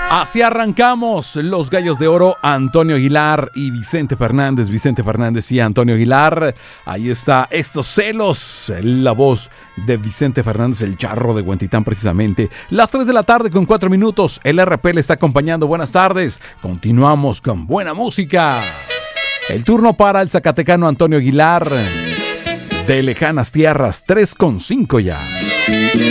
Así arrancamos los Gallos de Oro, Antonio Aguilar y Vicente Fernández. Vicente Fernández y Antonio Aguilar. Ahí está Estos Celos, la voz de Vicente Fernández, el charro de Huentitán precisamente. Las 3 de la tarde con 4 minutos. El RP le está acompañando. Buenas tardes. Continuamos con buena música. El turno para el zacatecano Antonio Aguilar, de lejanas tierras, 3:5 ya.